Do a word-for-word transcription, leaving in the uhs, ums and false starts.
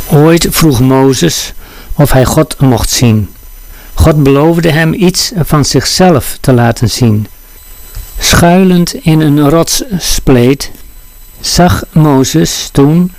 Ooit vroeg Mozes of hij God mocht zien. God beloofde hem iets van zichzelf te laten zien. Schuilend in een rotsspleet zag Mozes toen